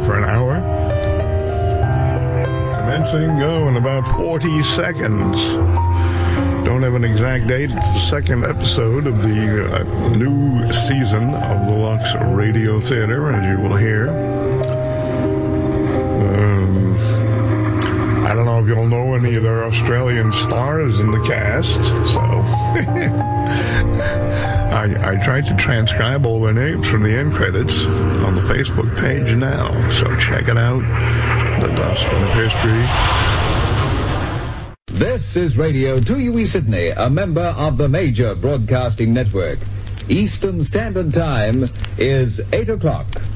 for an hour. Commencing in about 40 seconds. Don't have an exact date. It's the second episode of the new season of the Lux Radio Theater, as you will hear. I don't know if you'll know any of their Australian stars in the cast, so I tried to transcribe all their names from the end credits on the Facebook page now, so check it out. The Dustbin of History. This is Radio 2UE Sydney, a member of the major broadcasting network. Eastern Standard Time is 8 o'clock.